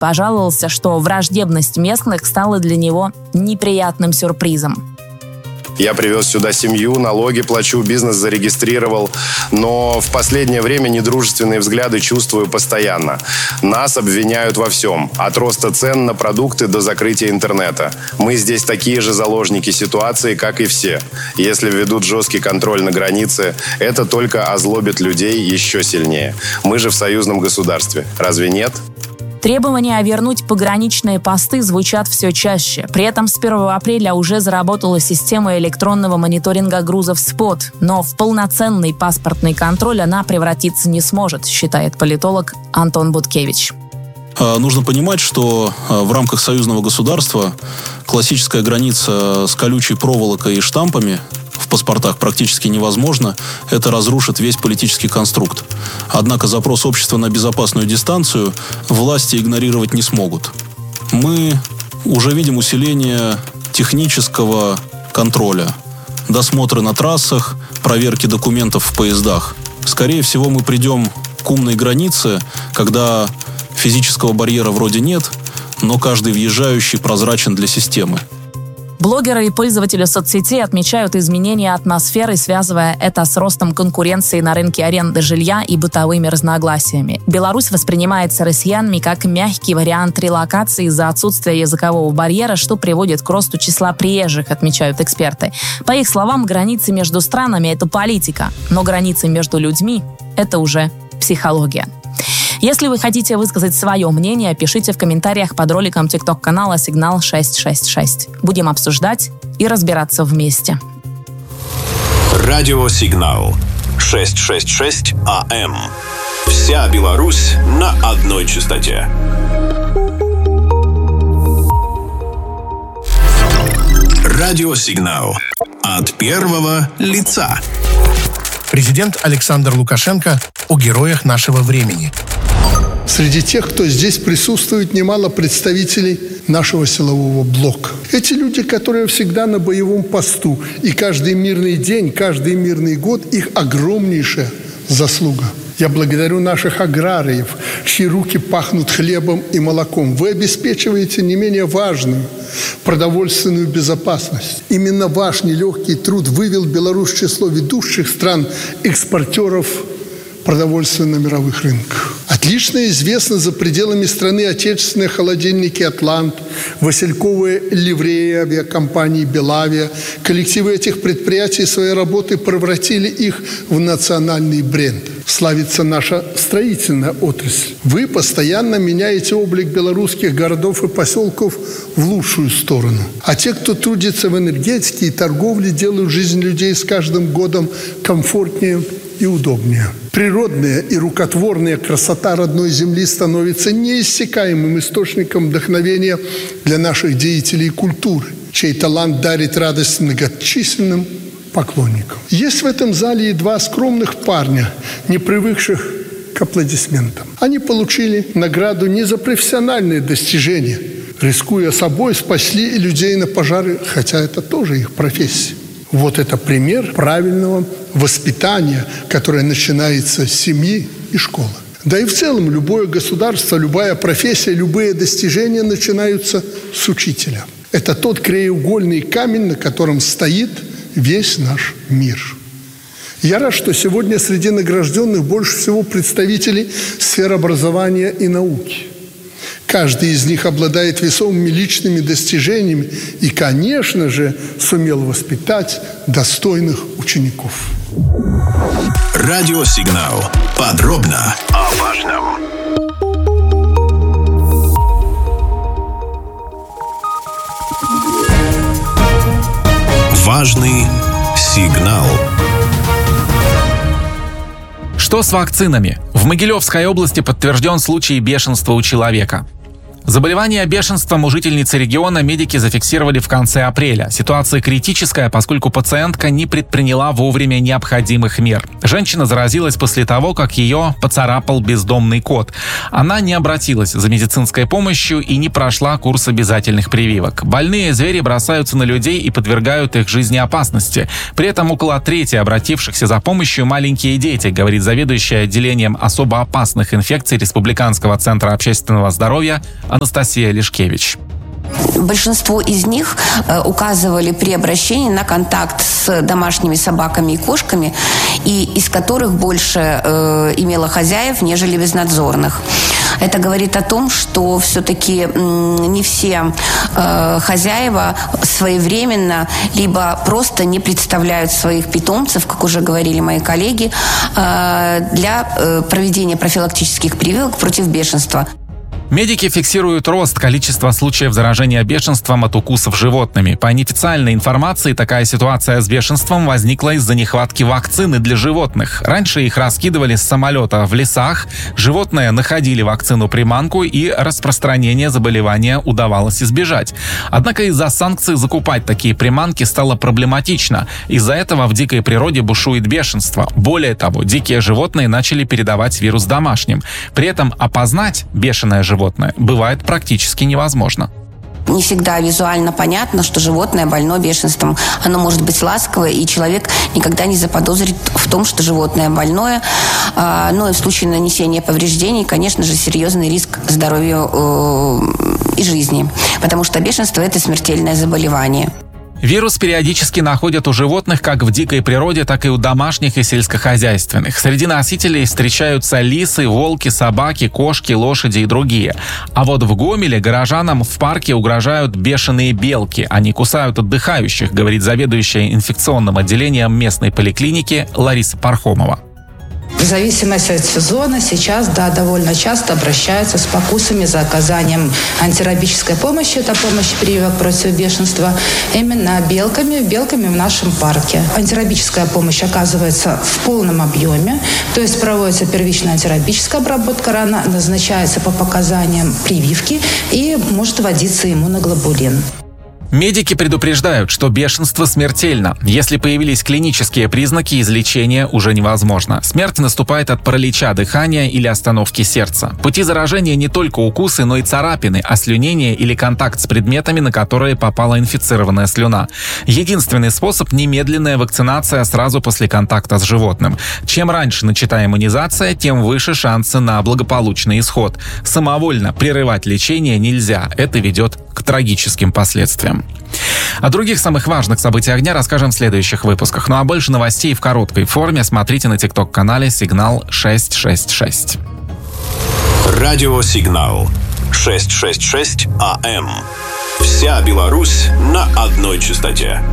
пожаловался, что враждебность местных стала для него неприятным сюрпризом. Я привез сюда семью, налоги плачу, бизнес зарегистрировал, но в последнее время недружественные взгляды чувствую постоянно. Нас обвиняют во всем, от роста цен на продукты до закрытия интернета. Мы здесь такие же заложники ситуации, как и все. Если введут жесткий контроль на границе, это только озлобит людей еще сильнее. Мы же в союзном государстве, разве нет? Требования вернуть пограничные посты звучат все чаще. При этом с 1 апреля уже заработала система электронного мониторинга грузов СПОТ, но в полноценный паспортный контроль она превратиться не сможет, считает политолог Антон Буткевич. Нужно понимать, что в рамках союзного государства классическая граница с колючей проволокой и штампами в паспортах практически невозможно. Это разрушит весь политический конструкт. Однако запрос общества на безопасную дистанцию власти игнорировать не смогут. Мы уже видим усиление технического контроля, досмотры на трассах, проверки документов в поездах. Скорее всего, мы придем к умной границе, когда физического барьера вроде нет, но каждый въезжающий прозрачен для системы. Блогеры и пользователи соцсетей отмечают изменения атмосферы, связывая это с ростом конкуренции на рынке аренды жилья и бытовыми разногласиями. Беларусь воспринимается россиянами как мягкий вариант релокации из-за отсутствия языкового барьера, что приводит к росту числа приезжих, отмечают эксперты. По их словам, границы между странами – это политика, но границы между людьми – это уже психология. Если вы хотите высказать свое мнение, пишите в комментариях под роликом TikTok-канала «Сигнал 666». Будем обсуждать и разбираться вместе. Радио «Сигнал» 666 АМ. Вся Беларусь на одной частоте. Радио «Сигнал» от первого лица. Президент Александр Лукашенко о героях нашего времени. Среди тех, кто здесь присутствует, немало представителей нашего силового блока. Эти люди, которые всегда на боевом посту, и каждый мирный день, каждый мирный год – их огромнейшая заслуга. Я благодарю наших аграриев, чьи руки пахнут хлебом и молоком. Вы обеспечиваете не менее важную продовольственную безопасность. Именно ваш нелегкий труд вывел Беларусь в число ведущих стран экспортеров продовольствия на мировых рынках. Отлично известны за пределами страны отечественные холодильники «Атлант», васильковые ливреи авиакомпании «Белавия». Коллективы этих предприятий своей работой превратили их в национальный бренд. Славится наша строительная отрасль. Вы постоянно меняете облик белорусских городов и поселков в лучшую сторону. А те, кто трудится в энергетике и торговле, делают жизнь людей с каждым годом комфортнее и удобнее. Природная и рукотворная красота родной земли становится неиссякаемым источником вдохновения для наших деятелей культуры, чей талант дарит радость многочисленным поклонникам. Есть в этом зале и два скромных парня, не привыкших к аплодисментам. Они получили награду не за профессиональные достижения. Рискуя собой, спасли людей на пожары, хотя это тоже их профессия. Вот это пример правильного воспитания, которое начинается с семьи и школы. Да и в целом любое государство, любая профессия, любые достижения начинаются с учителя. Это тот краеугольный камень, на котором стоит весь наш мир. Я рад, что сегодня среди награжденных больше всего представителей сфер образования и науки. Каждый из них обладает весомыми личными достижениями и, конечно же, сумел воспитать достойных учеников. Радио «Сигнал». Подробно о важном. Важный сигнал. Что с вакцинами? В Могилевской области подтвержден случай бешенства у человека. Заболевание бешенством у жительницы региона медики зафиксировали в конце апреля. Ситуация критическая, поскольку пациентка не предприняла вовремя необходимых мер. Женщина заразилась после того, как ее поцарапал бездомный кот. Она не обратилась за медицинской помощью и не прошла курс обязательных прививок. Больные звери бросаются на людей и подвергают их жизни опасности. При этом около трети обратившихся за помощью маленькие дети, говорит заведующая отделением особо опасных инфекций Республиканского центра общественного здоровья Анастасия Лешкевич. Большинство из них указывали при обращении на контакт с домашними собаками и кошками, и из которых больше имело хозяев, нежели безнадзорных. Это говорит о том, что все-таки не все хозяева своевременно либо просто не представляют своих питомцев, как уже говорили мои коллеги, для проведения профилактических прививок против бешенства. Медики фиксируют рост количества случаев заражения бешенством от укусов животными. По неофициальной информации, такая ситуация с бешенством возникла из-за нехватки вакцины для животных. Раньше их раскидывали с самолета в лесах, животные находили вакцину-приманку, и распространение заболевания удавалось избежать. Однако из-за санкций закупать такие приманки стало проблематично. Из-за этого в дикой природе бушует бешенство. Более того, дикие животные начали передавать вирус домашним. При этом опознать бешеное животное бывает практически невозможно. Не всегда визуально понятно, что животное больно бешенством. Оно может быть ласковое, и человек никогда не заподозрит в том, что животное больное. Но и в случае нанесения повреждений, конечно же, серьезный риск здоровью и жизни. Потому что бешенство – это смертельное заболевание. Вирус периодически находят у животных как в дикой природе, так и у домашних и сельскохозяйственных. Среди носителей встречаются лисы, волки, собаки, кошки, лошади и другие. А вот в Гомеле горожанам в парке угрожают бешеные белки. Они кусают отдыхающих, говорит заведующая инфекционным отделением местной поликлиники Лариса Пархомова. В зависимости от сезона сейчас, довольно часто обращаются с покусами за оказанием антирабической помощи. Это помощь прививок против бешенства именно белками в нашем парке. Антирабическая помощь оказывается в полном объеме, то есть проводится первичная антирабическая обработка раны, назначается по показаниям прививки и может вводиться иммуноглобулин. Медики предупреждают, что бешенство смертельно. Если появились клинические признаки, излечение уже невозможно. Смерть наступает от паралича дыхания или остановки сердца. Пути заражения не только укусы, но и царапины, ослюнение или контакт с предметами, на которые попала инфицированная слюна. Единственный способ – немедленная вакцинация сразу после контакта с животным. Чем раньше начата иммунизация, тем выше шансы на благополучный исход. Самовольно прерывать лечение нельзя. Это ведет к трагическим последствиям. О других самых важных событиях дня расскажем в следующих выпусках. Ну а больше новостей в короткой форме смотрите на TikTok-канале «Сигнал 666». Радио «Сигнал» 666 АМ. Вся Беларусь на одной частоте.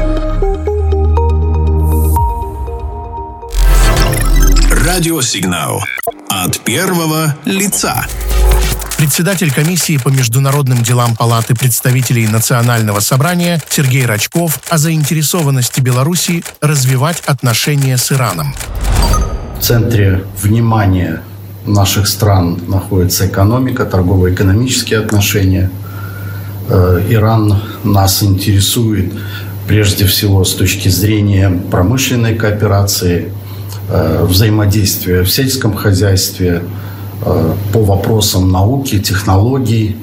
Радио «Сигнал» от первого лица. Председатель комиссии по международным делам Палаты представителей Национального собрания Сергей Рачков о заинтересованности Беларуси развивать отношения с Ираном. В центре внимания наших стран находится экономика, торгово-экономические отношения. Иран нас интересует прежде всего с точки зрения промышленной кооперации, взаимодействия в сельском хозяйстве, по вопросам науки, технологий.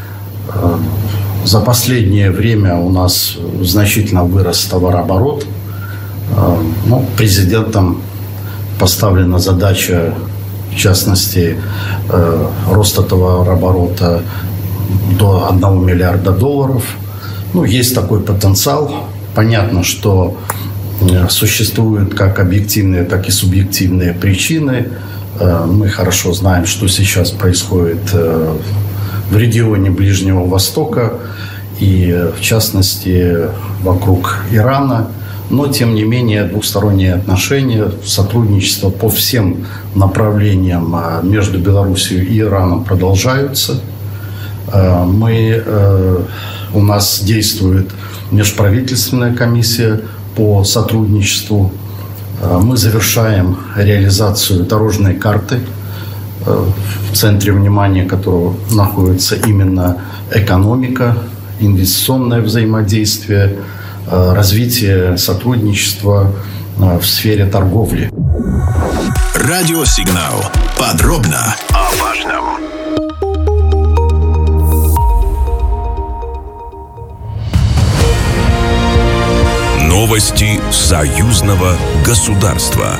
За последнее время у нас значительно вырос товарооборот. Президентом поставлена задача, в частности, роста товарооборота до $1 миллиарда. Есть такой потенциал. Понятно, что существуют как объективные, так и субъективные причины. Мы хорошо знаем, что сейчас происходит в регионе Ближнего Востока и, в частности, вокруг Ирана. Но, тем не менее, двусторонние отношения, сотрудничество по всем направлениям между Беларусью и Ираном продолжаются. У нас действует межправительственная комиссия по сотрудничеству. Мы завершаем реализацию дорожной карты в центре внимания которого находится именно экономика, инвестиционное взаимодействие, развитие сотрудничества в сфере торговли. Радиосигнал. Подробно о важном. Новости союзного государства.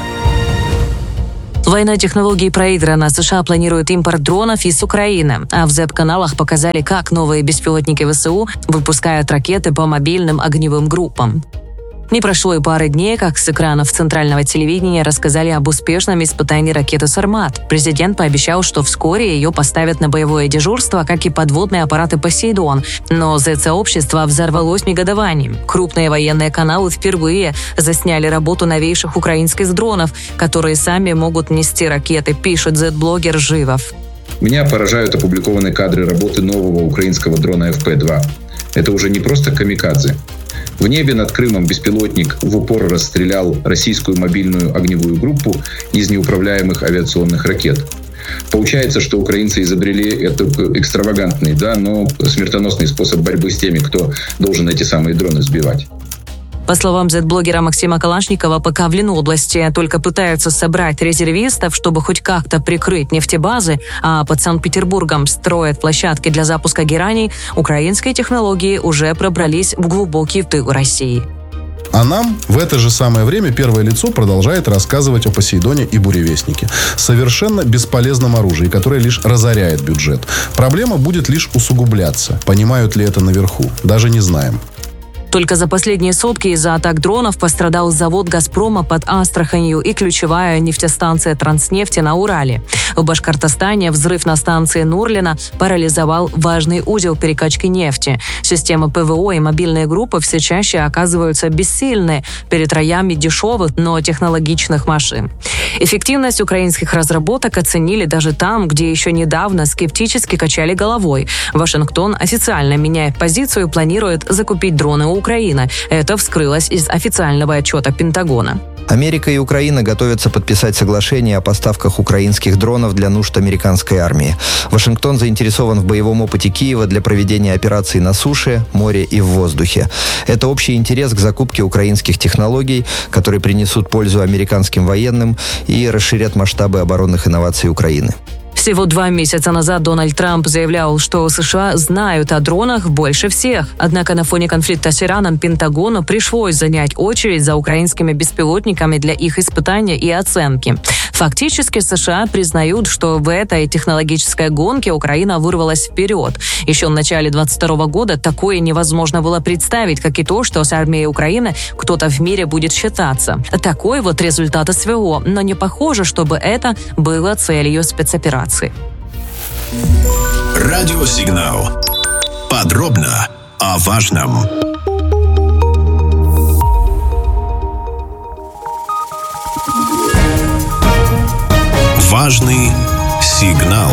Война технологий проиграна. США планируют импорт дронов из Украины. А в ЗЭП-каналах показали, как новые беспилотники ВСУ выпускают ракеты по мобильным огневым группам. Не прошло и пары дней, как с экранов центрального телевидения рассказали об успешном испытании ракеты «Сармат». Президент пообещал, что вскоре ее поставят на боевое дежурство, как и подводные аппараты «Посейдон». Но Z-сообщество взорвалось негодованием. Крупные военные каналы впервые засняли работу новейших украинских дронов, которые сами могут нести ракеты, пишет Z-блогер Живов. Меня поражают опубликованные кадры работы нового украинского дрона ФП-2. Это уже не просто камикадзе. В небе над Крымом беспилотник в упор расстрелял российскую мобильную огневую группу из неуправляемых авиационных ракет. Получается, что украинцы изобрели этот экстравагантный, но смертоносный способ борьбы с теми, кто должен эти самые дроны сбивать. По словам Z-блогера Максима Калашникова, пока в Ленобласти только пытаются собрать резервистов, чтобы хоть как-то прикрыть нефтебазы, а под Санкт-Петербургом строят площадки для запуска гераний, украинские технологии уже пробрались в глубокий тыл России. А нам в это же самое время первое лицо продолжает рассказывать о Посейдоне и Буревестнике. Совершенно бесполезном оружии, которое лишь разоряет бюджет. Проблема будет лишь усугубляться. Понимают ли это наверху? Даже не знаем. Только за последние сутки из-за атак дронов пострадал завод «Газпрома» под Астраханью и ключевая нефтестанция «Транснефти» на Урале. В Башкортостане взрыв на станции Нурлино парализовал важный узел перекачки нефти. Системы ПВО и мобильные группы все чаще оказываются бессильны перед роями дешевых, но технологичных машин. Эффективность украинских разработок оценили даже там, где еще недавно скептически качали головой. Вашингтон официально меняет позицию и планирует закупить дроны у Украины. Это вскрылось из официального отчета Пентагона. Америка и Украина готовятся подписать соглашение о поставках украинских дронов для нужд американской армии. Вашингтон заинтересован в боевом опыте Киева для проведения операций на суше, море и в воздухе. Это общий интерес к закупке украинских технологий, которые принесут пользу американским военным и расширят масштабы оборонных инноваций Украины. Всего 2 месяца назад Дональд Трамп заявлял, что США знают о дронах больше всех. Однако на фоне конфликта с Ираном Пентагону пришлось занять очередь за украинскими беспилотниками для их испытания и оценки. Фактически США признают, что в этой технологической гонке Украина вырвалась вперед. Еще в начале 2022 года такое невозможно было представить, как и то, что с армией Украины кто-то в мире будет считаться. Такой вот результат СВО, но не похоже, чтобы это было целью спецоперации. Радиосигнал. Подробно о важном. Важный сигнал.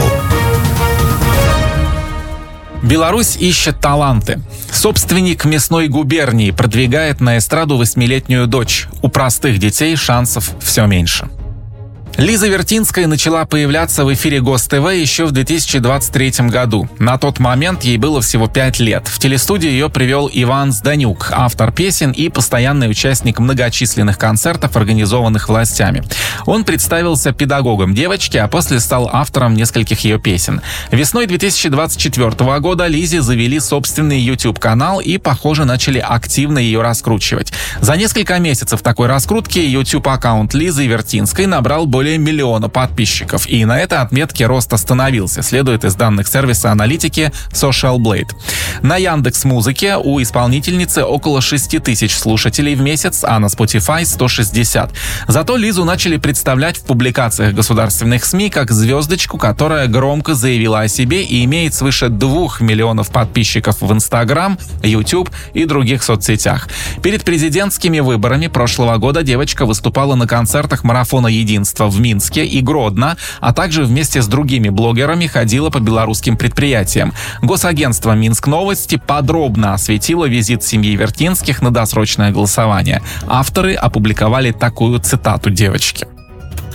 Беларусь ищет таланты. Собственник мясной губернии продвигает на эстраду 8-летнюю дочь. У простых детей шансов все меньше. Лиза Вертинская начала появляться в эфире ГосТВ еще в 2023 году. На тот момент ей было всего 5 лет. В телестудию ее привел Иван Зданюк, автор песен и постоянный участник многочисленных концертов, организованных властями. Он представился педагогом девочки, а после стал автором нескольких ее песен. Весной 2024 года Лизе завели собственный YouTube-канал и, похоже, начали активно ее раскручивать. За несколько месяцев такой раскрутки YouTube-аккаунт Лизы Вертинской набрал более миллиона подписчиков, и на этой отметке рост остановился, следует из данных сервиса аналитики Social Blade. На Яндекс.Музыке у исполнительницы около 6 тысяч слушателей в месяц, а на Spotify 160. Зато Лизу начали представлять в публикациях государственных СМИ как звездочку, которая громко заявила о себе и имеет свыше 2 миллионов подписчиков в Instagram, YouTube и других соцсетях. Перед президентскими выборами прошлого года девочка выступала на концертах марафона «Единство» в Минске и Гродно, а также вместе с другими блогерами ходила по белорусским предприятиям. Госагентство «Минск Новости» подробно осветило визит семьи Вертинских на досрочное голосование. Авторы опубликовали такую цитату девочки.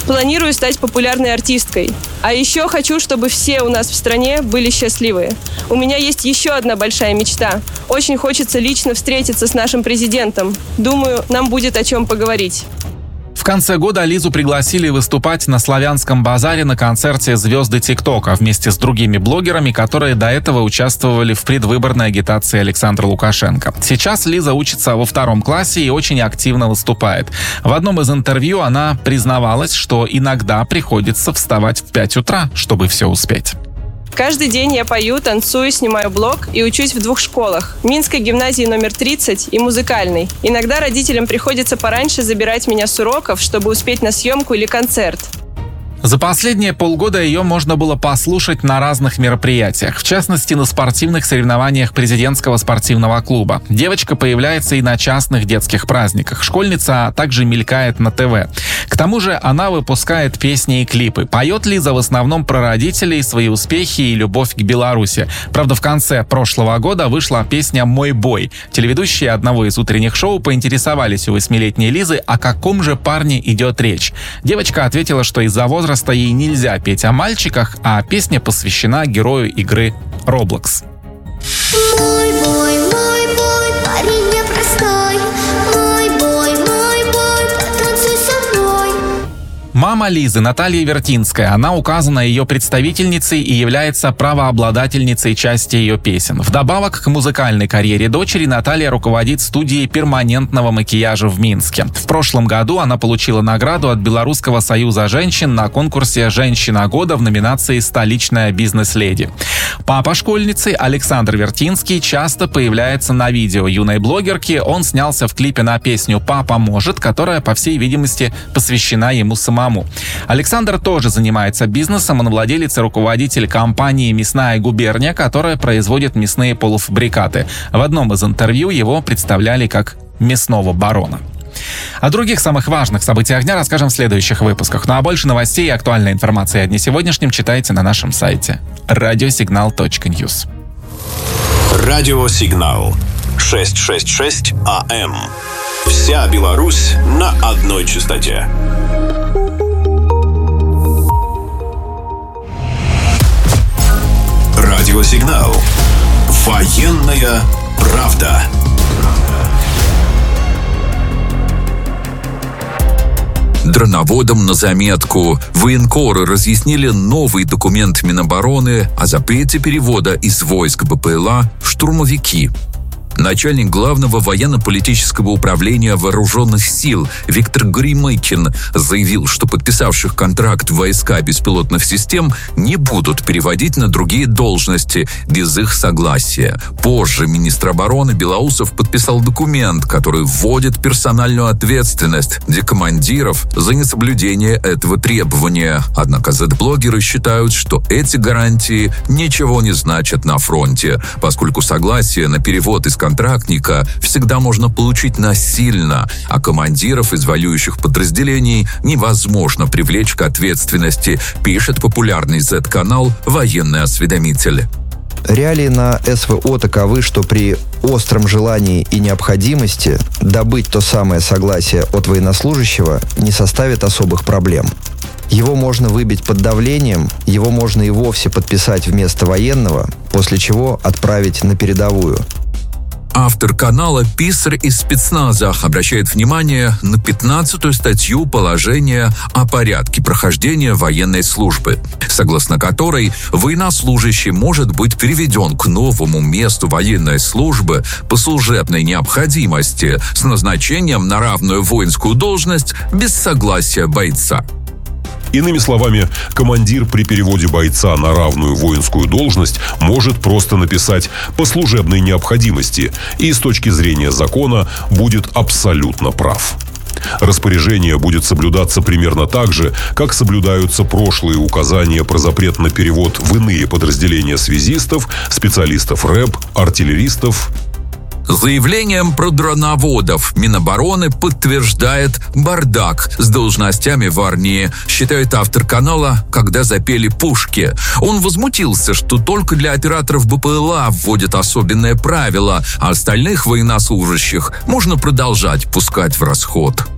Планирую стать популярной артисткой. А еще хочу, чтобы все у нас в стране были счастливые. У меня есть еще одна большая мечта. Очень хочется лично встретиться с нашим президентом. Думаю, нам будет о чем поговорить. В конце года Лизу пригласили выступать на Славянском базаре на концерте «Звезды ТикТока» вместе с другими блогерами, которые до этого участвовали в предвыборной агитации Александра Лукашенко. Сейчас Лиза учится во 2 классе и очень активно выступает. В одном из интервью она признавалась, что иногда приходится вставать в 5 утра, чтобы все успеть. Каждый день я пою, танцую, снимаю блог и учусь в 2 школах. Минской гимназии номер 30 и музыкальной. Иногда родителям приходится пораньше забирать меня с уроков, чтобы успеть на съемку или концерт. За последние полгода ее можно было послушать на разных мероприятиях, в частности, на спортивных соревнованиях президентского спортивного клуба. Девочка появляется и на частных детских праздниках. Школьница также мелькает на ТВ. К тому же она выпускает песни и клипы. Поет Лиза в основном про родителей, свои успехи и любовь к Беларуси. Правда, в конце прошлого года вышла песня «Мой бой». Телеведущие одного из утренних шоу поинтересовались у 8-летней Лизы, о каком же парне идет речь. Девочка ответила, что из-за возраста ей нельзя петь о мальчиках, а песня посвящена герою игры Roblox. Мой бой, парень непростой. Мой бой, потанцуй со мной. Мама Лизы, Наталья Вертинская, она указана ее представительницей и является правообладательницей части ее песен. Вдобавок к музыкальной карьере дочери, Наталья руководит студией перманентного макияжа в Минске. В прошлом году она получила награду от Белорусского союза женщин на конкурсе «Женщина года» в номинации «Столичная бизнес-леди». Папа школьницы, Александр Вертинский, часто появляется на видео юной блогерки. Он снялся в клипе на песню «Папа может», которая, по всей видимости, посвящена ему самому. Александр тоже занимается бизнесом. Он владелец и руководитель компании «Мясная губерния», которая производит мясные полуфабрикаты. В одном из интервью его представляли как мясного барона. О других самых важных событиях дня расскажем в следующих выпусках. Ну а больше новостей и актуальной информации о дне сегодняшнем читайте на нашем сайте radiosignal.news. Радиосигнал 666 АМ. Вся Беларусь на одной частоте. Радиосигнал. Военная правда. Дроноводам на заметку. Военкоры разъяснили новый документ Минобороны о запрете перевода из войск БПЛА в штурмовики. Начальник Главного военно-политического управления Вооруженных сил Виктор Горемыкин заявил, что подписавших контракт войска беспилотных систем не будут переводить на другие должности без их согласия. Позже министр обороны Белоусов подписал документ, который вводит персональную ответственность для командиров за несоблюдение этого требования. Однако Z-блогеры считают, что эти гарантии ничего не значат на фронте, поскольку согласие на перевод из контрактника всегда можно получить насильно, а командиров из воюющих подразделений невозможно привлечь к ответственности, пишет популярный Z-канал «Военный осведомитель». Реалии на СВО таковы, что при остром желании и необходимости добыть то самое согласие от военнослужащего не составит особых проблем. Его можно выбить под давлением, его можно и вовсе подписать вместо военного, после чего отправить на передовую. Автор канала «Писарь из спецназа» обращает внимание на 15-ю статью положения о порядке прохождения военной службы, согласно которой военнослужащий может быть переведен к новому месту военной службы по служебной необходимости с назначением на равную воинскую должность без согласия бойца. Иными словами, командир при переводе бойца на равную воинскую должность может просто написать «по служебной необходимости» и с точки зрения закона будет абсолютно прав. Распоряжение будет соблюдаться примерно так же, как соблюдаются прошлые указания про запрет на перевод в иные подразделения связистов, специалистов РЭБ, артиллеристов. Заявлением про дроноводов Минобороны подтверждает бардак с должностями в армии, считает автор канала «Когда запели пушки». Он возмутился, что только для операторов БПЛА вводят особенные правила, а остальных военнослужащих можно продолжать пускать в расход.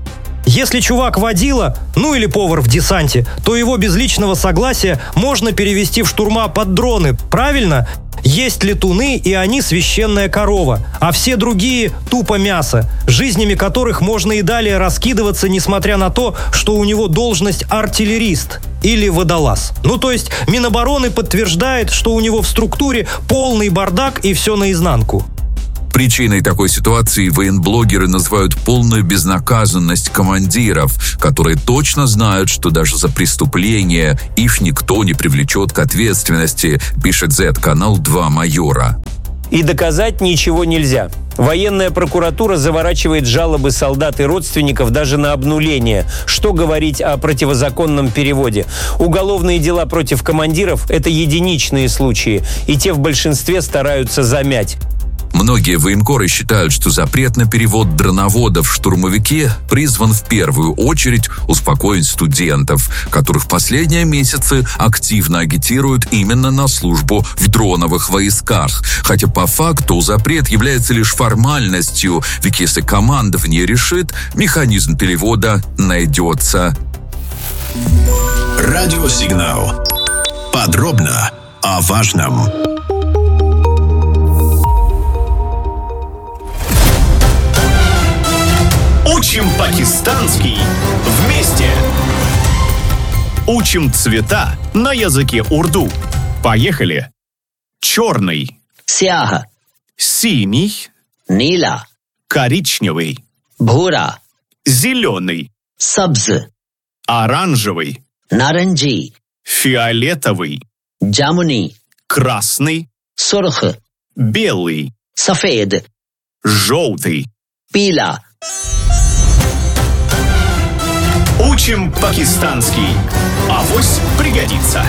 Если чувак водила, ну или повар в десанте, то его без личного согласия можно перевести в штурма под дроны, правильно? Есть летуны, и они священная корова, а все другие – тупо мясо, жизнями которых можно и далее раскидываться, несмотря на то, что у него должность артиллерист или водолаз. Ну, то есть Минобороны подтверждает, что у него в структуре полный бардак и все наизнанку. Причиной такой ситуации военблогеры называют полную безнаказанность командиров, которые точно знают, что даже за преступление их никто не привлечет к ответственности, пишет Z-канал 2 майора. И доказать ничего нельзя. Военная прокуратура заворачивает жалобы солдат и родственников даже на обнуление. Что говорить о противозаконном переводе? Уголовные дела против командиров – это единичные случаи, и те в большинстве стараются замять. Многие военкоры считают, что запрет на перевод дроноводов в штурмовики призван в первую очередь успокоить студентов, которых в последние месяцы активно агитируют именно на службу в дроновых войсках. Хотя по факту запрет является лишь формальностью, ведь если командование решит, механизм перевода найдется. Радиосигнал. Подробно о важном. Учим пакистанский вместе. Учим цвета на языке урду. Поехали. Черный. Сяха. Синий. Нила. Коричневый. Бхура. Зеленый. Сабз. Оранжевый. Наранджи. Фиолетовый. Джамуни. Красный. Сурх. Белый. Сафед. Желтый. Пила. Учим пакистанский. Авось пригодится.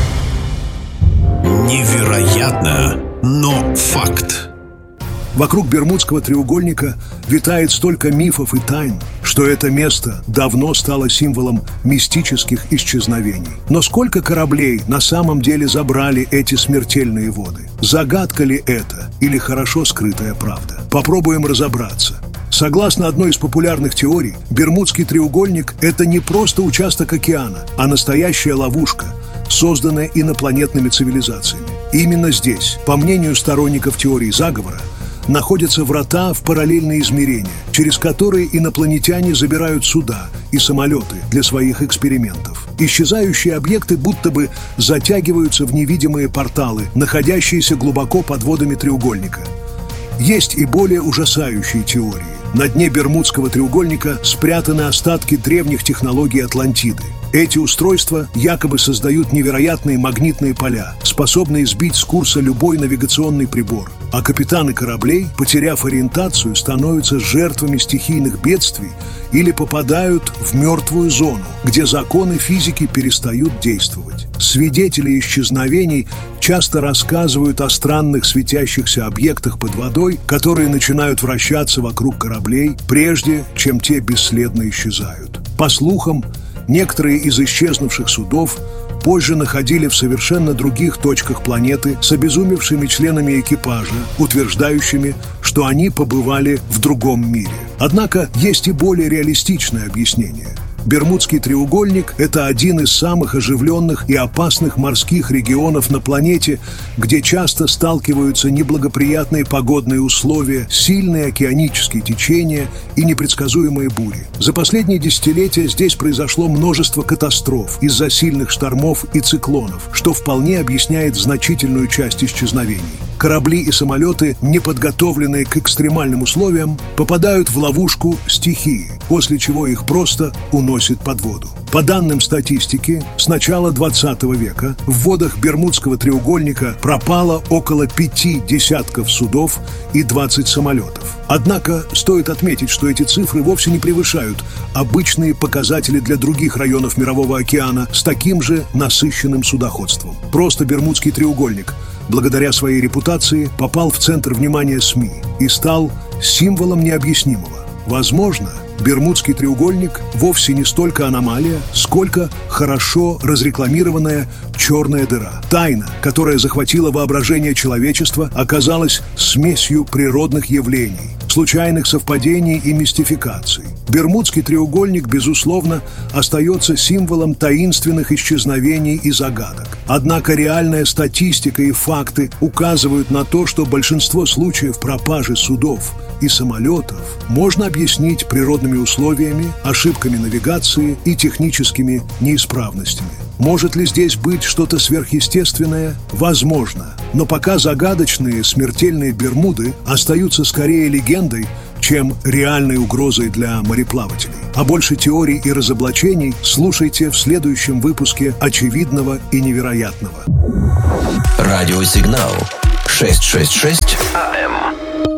Невероятно, но факт. Вокруг Бермудского треугольника витает столько мифов и тайн, что это место давно стало символом мистических исчезновений. Но сколько кораблей на самом деле забрали эти смертельные воды? Загадка ли это или хорошо скрытая правда? Попробуем разобраться. Согласно одной из популярных теорий, Бермудский треугольник – это не просто участок океана, а настоящая ловушка, созданная инопланетными цивилизациями. Именно здесь, по мнению сторонников теории заговора, находятся врата в параллельные измерения, через которые инопланетяне забирают суда и самолеты для своих экспериментов. Исчезающие объекты будто бы затягиваются в невидимые порталы, находящиеся глубоко под водами треугольника. Есть и более ужасающие теории. На дне Бермудского треугольника спрятаны остатки древних технологий Атлантиды. Эти устройства якобы создают невероятные магнитные поля, способные сбить с курса любой навигационный прибор. А капитаны кораблей, потеряв ориентацию, становятся жертвами стихийных бедствий или попадают в мертвую зону, где законы физики перестают действовать. Свидетели исчезновений часто рассказывают о странных светящихся объектах под водой, которые начинают вращаться вокруг кораблей, прежде чем те бесследно исчезают. По слухам, некоторые из исчезнувших судов позже находили в совершенно других точках планеты с обезумевшими членами экипажа, утверждающими, что они побывали в другом мире. Однако есть и более реалистичное объяснение. Бермудский треугольник – это один из самых оживленных и опасных морских регионов на планете, где часто сталкиваются неблагоприятные погодные условия, сильные океанические течения и непредсказуемые бури. За последние десятилетия здесь произошло множество катастроф из-за сильных штормов и циклонов, что вполне объясняет значительную часть исчезновений. Корабли и самолеты, не подготовленные к экстремальным условиям, попадают в ловушку стихии, после чего их просто уносит под воду. По данным статистики, с начала 20 века в водах Бермудского треугольника пропало около 5 десятков судов и 20 самолетов. Однако стоит отметить, что эти цифры вовсе не превышают обычные показатели для других районов Мирового океана с таким же насыщенным судоходством. Просто Бермудский треугольник – благодаря своей репутации попал в центр внимания СМИ и стал символом необъяснимого. Возможно, Бермудский треугольник вовсе не столько аномалия, сколько хорошо разрекламированная черная дыра. Тайна, которая захватила воображение человечества, оказалась смесью природных явлений, случайных совпадений и мистификаций. Бермудский треугольник, безусловно, остается символом таинственных исчезновений и загадок. Однако реальная статистика и факты указывают на то, что большинство случаев пропажи судов и самолетов можно объяснить природными условиями, ошибками навигации и техническими неисправностями. Может ли здесь быть что-то сверхъестественное? Возможно. Но пока загадочные смертельные Бермуды остаются скорее легендой, чем реальной угрозой для мореплавателей. А больше теорий и разоблачений слушайте в следующем выпуске «Очевидного и невероятного». Радиосигнал 666 АМ.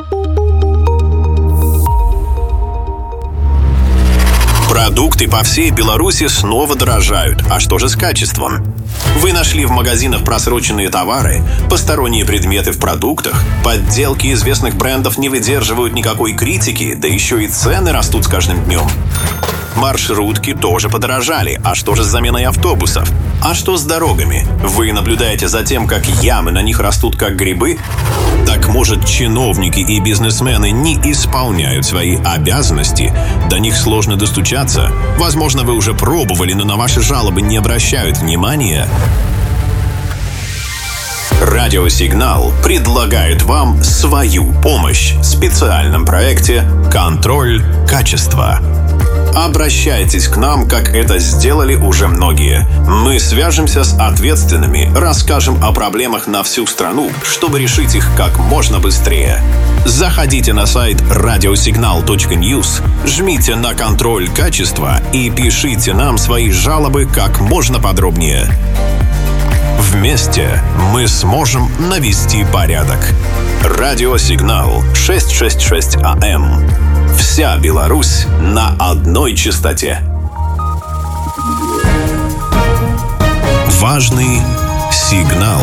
Продукты по всей Беларуси снова дорожают. А что же с качеством? Вы нашли в магазинах просроченные товары, посторонние предметы в продуктах, подделки известных брендов не выдерживают никакой критики, да еще и цены растут с каждым днем. Маршрутки тоже подорожали. А что же с заменой автобусов? А что с дорогами? Вы наблюдаете за тем, как ямы на них растут как грибы? Так может, чиновники и бизнесмены не исполняют свои обязанности? До них сложно достучаться? Возможно, вы уже пробовали, но на ваши жалобы не обращают внимания? Радиосигнал предлагает вам свою помощь в специальном проекте «Контроль качества». Обращайтесь к нам, как это сделали уже многие. Мы свяжемся с ответственными, расскажем о проблемах на всю страну, чтобы решить их как можно быстрее. Заходите на сайт radiosignal.news, жмите на «Контроль качества» и пишите нам свои жалобы как можно подробнее. Вместе мы сможем навести порядок. Радиосигнал 666 АМ. Вся Беларусь на одной частоте. Важный сигнал.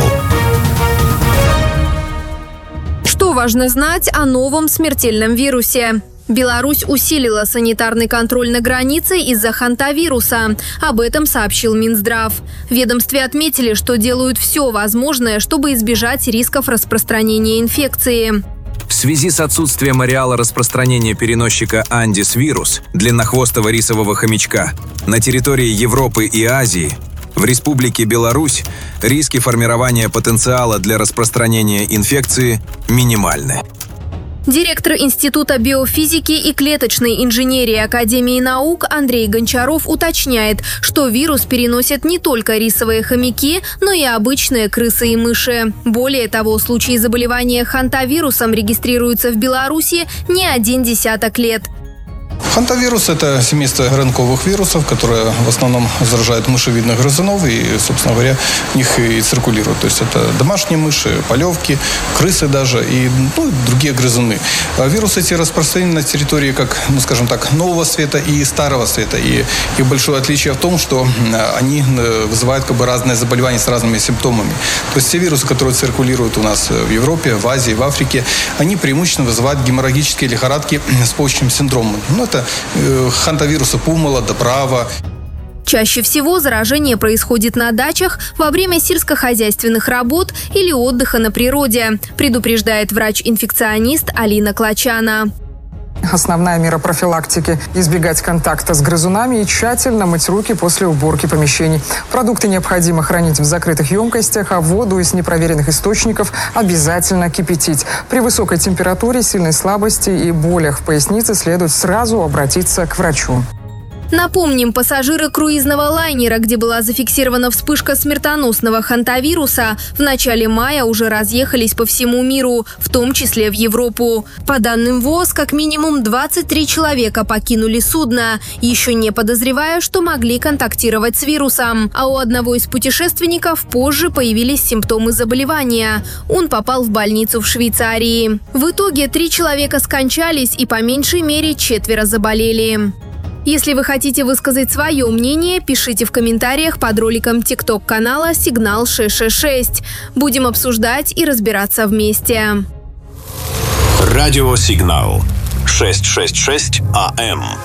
Что важно знать о новом смертельном вирусе? Беларусь усилила санитарный контроль на границе из-за хантавируса. Об этом сообщил Минздрав. В ведомстве отметили, что делают все возможное, чтобы избежать рисков распространения инфекции. В связи с отсутствием ареала распространения переносчика Андис-вирус, длиннохвостого рисового хомячка, на территории Европы и Азии, в Республике Беларусь риски формирования потенциала для распространения инфекции минимальны. Директор Института биофизики и клеточной инженерии Академии наук Андрей Гончаров уточняет, что вирус переносят не только рисовые хомяки, но и обычные крысы и мыши. Более того, случаи заболевания хантавирусом регистрируются в Беларуси не один десяток лет. Хантавирус – это семейство РНКовых вирусов, которые в основном заражают мышевидных грызунов и, собственно говоря, в них и циркулируют. То есть это домашние мыши, полевки, крысы даже и другие грызуны. Вирусы эти распространены на территории, как, скажем так, Нового Света и Старого Света. И их большое отличие в том, что они вызывают разные заболевания с разными симптомами. То есть все вирусы, которые циркулируют у нас в Европе, в Азии, в Африке, они преимущественно вызывают геморрагические лихорадки с почечным синдромом. Это хантавирусы пумала, дабрава. Чаще всего заражение происходит на дачах во время сельскохозяйственных работ или отдыха на природе, предупреждает врач-инфекционист Алина Клачана. Основная мера профилактики – избегать контакта с грызунами и тщательно мыть руки после уборки помещений. Продукты необходимо хранить в закрытых емкостях, а воду из непроверенных источников обязательно кипятить. При высокой температуре, сильной слабости и болях в пояснице следует сразу обратиться к врачу. Напомним, пассажиры круизного лайнера, где была зафиксирована вспышка смертоносного хантавируса, в начале мая уже разъехались по всему миру, в том числе в Европу. По данным ВОЗ, как минимум 23 человека покинули судно, еще не подозревая, что могли контактировать с вирусом. А у одного из путешественников позже появились симптомы заболевания. Он попал в больницу в Швейцарии. В итоге 3 человека скончались и по меньшей мере 4 заболели. Если вы хотите высказать свое мнение, пишите в комментариях под роликом ТикТок-канала «Сигнал 666». Будем обсуждать и разбираться вместе. Радиосигнал 666 АМ.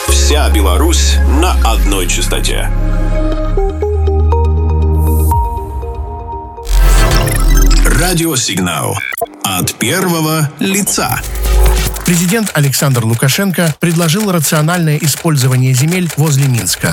Вся Беларусь на одной частоте. Радиосигнал от первого лица. Президент Александр Лукашенко предложил рациональное использование земель возле Минска.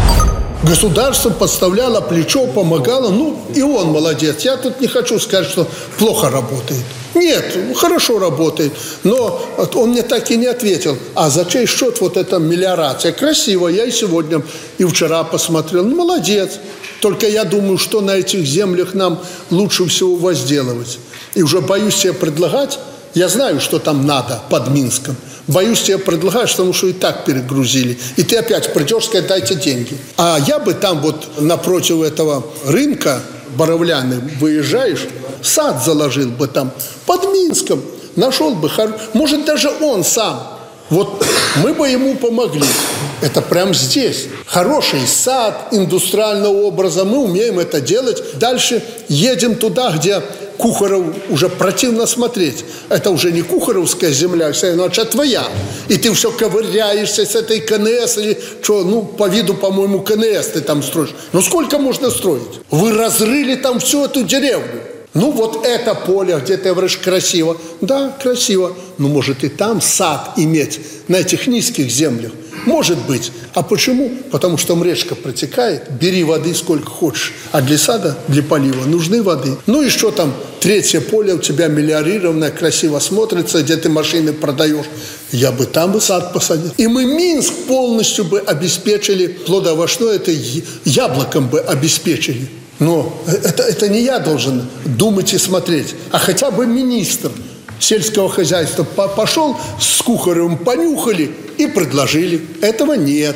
Государство подставляло плечо, помогало. И он молодец. Я тут не хочу сказать, что плохо работает. Нет, хорошо работает. Но он мне так и не ответил. А за чей счет вот эта мелиорация? Красиво. Я и сегодня, и вчера посмотрел. Молодец. Только я думаю, что на этих землях нам лучше всего возделывать. И уже боюсь себе предлагать. Я знаю, что там надо под Минском. Боюсь тебе предлагать, потому что и так перегрузили. И ты опять придешь сказать, дайте деньги. А я бы там вот напротив этого рынка Боровляны выезжаешь, сад заложил бы там под Минском. Нашел бы, может даже он сам. Вот мы бы ему помогли. Это прямо здесь. Хороший сад индустриального образа. Мы умеем это делать. Дальше едем туда, где Кухаров уже противно смотреть. Это уже не кухаровская земля, а твоя. И ты все ковыряешься с этой КНС или что, по виду, по-моему, КНС ты там строишь. Сколько можно строить? Вы разрыли там всю эту деревню. Вот это поле, где ты говоришь, красиво. Да, красиво. Может и там сад иметь на этих низких землях. Может быть. А почему? Потому что там речка протекает. Бери воды сколько хочешь. А для сада, для полива нужны воды. И что там? Третье поле у тебя мелиорированное, красиво смотрится, где ты машины продаешь. Я бы там и сад посадил. И мы Минск полностью бы обеспечили, плодоовощное это яблоком бы обеспечили. Но это не я должен думать и смотреть, а хотя бы министр сельского хозяйства пошел с Кухаревым, понюхали и предложили. Этого нет.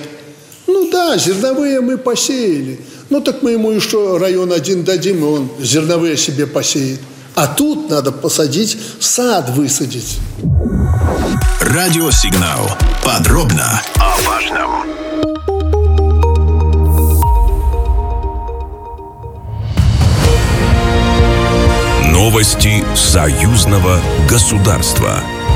Да, зерновые мы посеяли. Так мы ему еще район 1 дадим, и он зерновые себе посеет. А тут надо посадить, сад высадить. Радиосигнал. Подробно о важном. Новости союзного государства.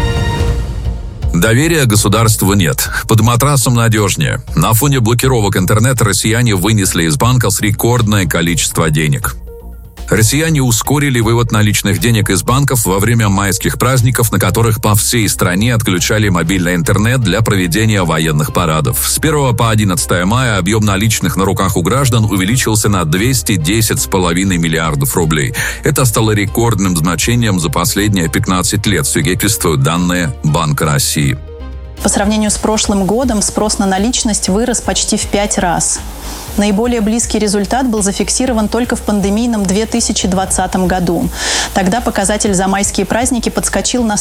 Доверия государству нет. Под матрасом надежнее. На фоне блокировок интернета россияне вынесли из банков рекордное количество денег. Россияне ускорили вывод наличных денег из банков во время майских праздников, на которых по всей стране отключали мобильный интернет для проведения военных парадов. С 1 по 11 мая объем наличных на руках у граждан увеличился на 210,5 миллиардов рублей. Это стало рекордным значением за последние 15 лет, свидетельствуют данные Банка России. По сравнению с прошлым годом спрос на наличность вырос почти в 5 раз. Наиболее близкий результат был зафиксирован только в пандемийном 2020 году. Тогда показатель за майские праздники подскочил на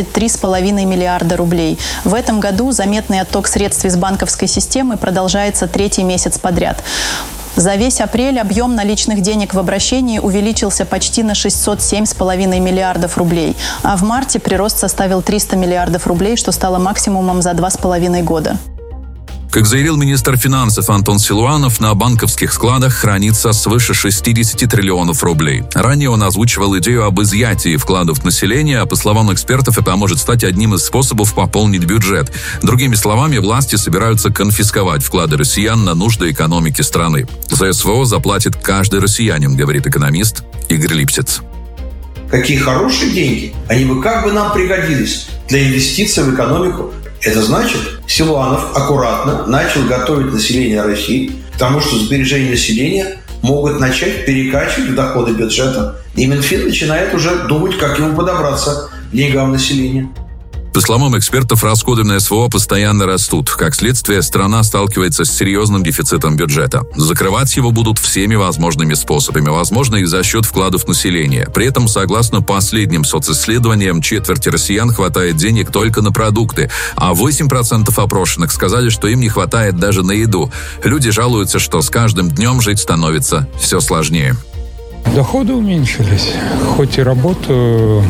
133,5 миллиарда рублей. В этом году заметный отток средств из банковской системы продолжается 3-й месяц подряд. За весь апрель объем наличных денег в обращении увеличился почти на 607,5 миллиардов рублей, а в марте прирост составил 300 миллиардов рублей, что стало максимумом за 2,5 года. Как заявил министр финансов Антон Силуанов, на банковских складах хранится свыше 60 триллионов рублей. Ранее он озвучивал идею об изъятии вкладов населения, а по словам экспертов, это может стать одним из способов пополнить бюджет. Другими словами, власти собираются конфисковать вклады россиян на нужды экономики страны. За СВО заплатит каждый россиянин, говорит экономист Игорь Липсиц. Какие хорошие деньги, они бы как бы нам пригодились для инвестиций в экономику. Это значит, Силуанов аккуратно начал готовить население России к тому, что сбережения населения могут начать перекачивать в доходы бюджета. И Минфин начинает уже думать, как ему подобраться к деньгам населения. По словам экспертов, расходы на СВО постоянно растут. Как следствие, страна сталкивается с серьезным дефицитом бюджета. Закрывать его будут всеми возможными способами, возможно, и за счет вкладов населения. При этом, согласно последним социсследованиям, четверти россиян хватает денег только на продукты, а 8% опрошенных сказали, что им не хватает даже на еду. Люди жалуются, что с каждым днем жить становится все сложнее. Доходы уменьшились. Хоть и работаю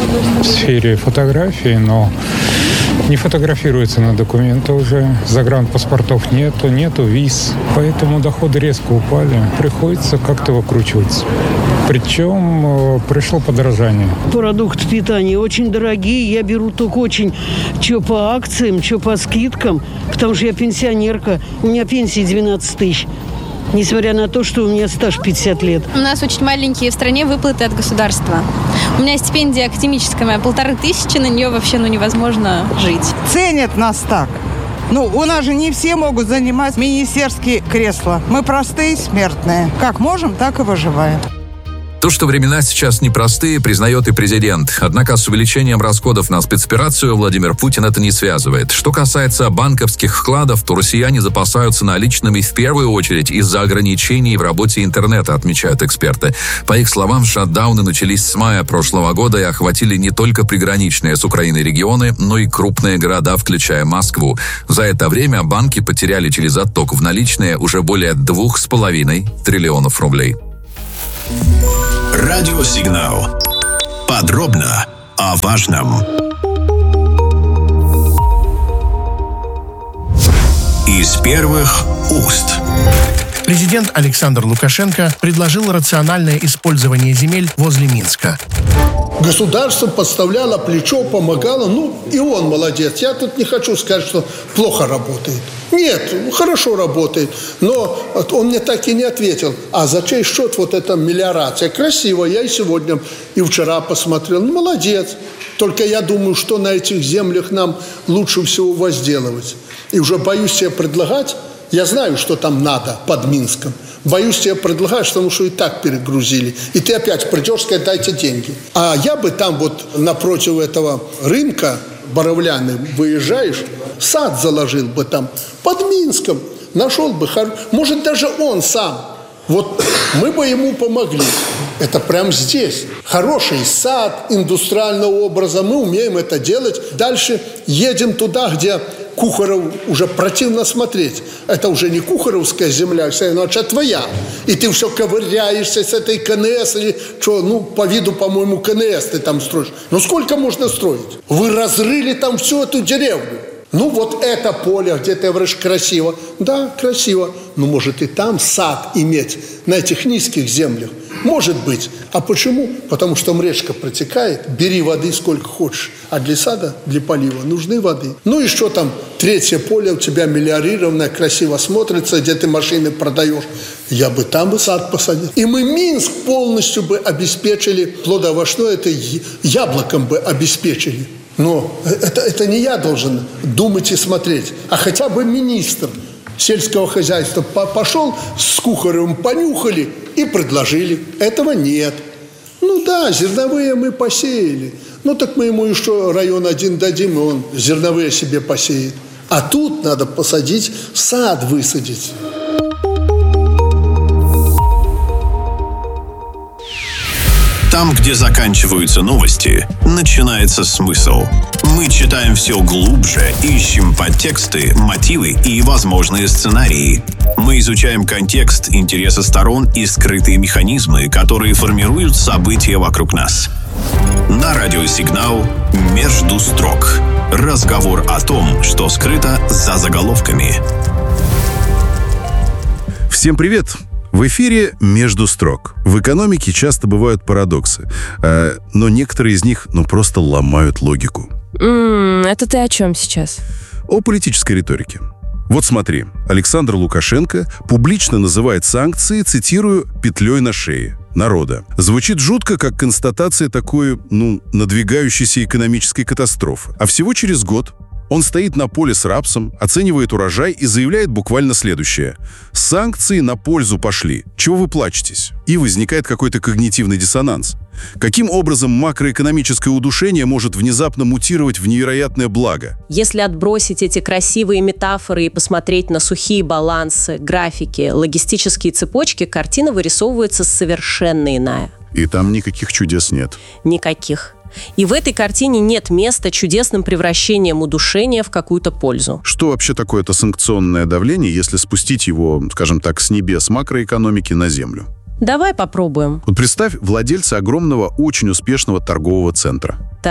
в сфере фотографии, но не фотографируется на документы уже. Загранпаспортов нету виз. Поэтому доходы резко упали. Приходится как-то выкручиваться. Причем пришло подорожание. Продукты питания очень дорогие. Я беру только очень что по акциям, что по скидкам, потому что я пенсионерка. У меня пенсия 12 тысяч. Несмотря на то, что у меня стаж 50 лет. У нас очень маленькие в стране выплаты от государства. У меня стипендия академическая моя 1500, на нее вообще невозможно жить. Ценят нас так. У нас же не все могут занимать министерские кресла. Мы простые смертные. Как можем, так и выживаем. То, что времена сейчас непростые, признает и президент. Однако с увеличением расходов на спецоперацию Владимир Путин это не связывает. Что касается банковских вкладов, то россияне запасаются наличными в первую очередь из-за ограничений в работе интернета, отмечают эксперты. По их словам, шатдауны начались с мая прошлого года и охватили не только приграничные с Украиной регионы, но и крупные города, включая Москву. За это время банки потеряли через отток в наличные уже более 2,5 триллионов рублей. Радиосигнал. Подробно о важном. Из первых уст. Президент Александр Лукашенко предложил рациональное использование земель возле Минска. Государство подставляло плечо, помогало. И он молодец. Я тут не хочу сказать, что плохо работает. Нет, хорошо работает. Но он мне так и не ответил. А за чей счет вот эта мелиорация? Красиво. Я и сегодня, и вчера посмотрел. Молодец. Только я думаю, что на этих землях нам лучше всего возделывать. И уже боюсь себе предлагать. Я знаю, что там надо под Минском. Боюсь тебе предлагать, потому что и так перегрузили. И ты опять придешь сказать, дайте деньги. А я бы там напротив этого рынка Боровляны выезжаешь, сад заложил бы там под Минском. Нашел бы, может даже он сам. Мы бы ему помогли. Это прямо здесь. Хороший сад индустриального образа. Мы умеем это делать. Дальше едем туда, где Кухаров уже противно смотреть. Это уже не кухаровская земля, а твоя. И ты все ковыряешься с этой КНС или что, по виду, по-моему, КНС ты там строишь. Сколько можно строить? Вы разрыли там всю эту деревню. Это поле, где ты говоришь, красиво. Да, красиво. Может и там сад иметь на этих низких землях. Может быть. А почему? Потому что там речка протекает. Бери воды сколько хочешь. А для сада, для полива нужны воды. И что там? Третье поле у тебя мелиорированное, красиво смотрится, где ты машины продаешь. Я бы там сад посадил. И мы Минск полностью бы обеспечили, плодовочное, это яблоком бы обеспечили. Но это не я должен думать и смотреть, а хотя бы министр сельского хозяйства пошел с Кухаревым, понюхали и предложили. Этого нет. Да, зерновые мы посеяли. Так мы ему еще район 1 дадим, и он зерновые себе посеет. А тут надо посадить, сад высадить. Там, где заканчиваются новости, начинается смысл. Мы читаем все глубже, ищем подтексты, мотивы и возможные сценарии. Мы изучаем контекст, интересы сторон и скрытые механизмы, которые формируют события вокруг нас. На радиосигнал «Между строк». Разговор о том, что скрыто за заголовками. Всем привет! В эфире «Между строк». В экономике часто бывают парадоксы, но некоторые из них просто ломают логику. Это ты о чем сейчас? О политической риторике. Смотри, Александр Лукашенко публично называет санкции, цитирую, «петлей на шее» народа. Звучит жутко, как констатация такой, надвигающейся экономической катастрофы. А всего через год он стоит на поле с рапсом, оценивает урожай и заявляет буквально следующее. Санкции на пользу пошли. Чего вы плачетесь? И возникает какой-то когнитивный диссонанс. Каким образом макроэкономическое удушение может внезапно мутировать в невероятное благо? Если отбросить эти красивые метафоры и посмотреть на сухие балансы, графики, логистические цепочки, картина вырисовывается совершенно иная. И там никаких чудес нет. Никаких. И в этой картине нет места чудесным превращением удушения в какую-то пользу. Что вообще такое это санкционное давление, если спустить его, скажем так, с небес макроэкономики на землю? Давай попробуем. Представь владельца огромного, очень успешного торгового центра. Так.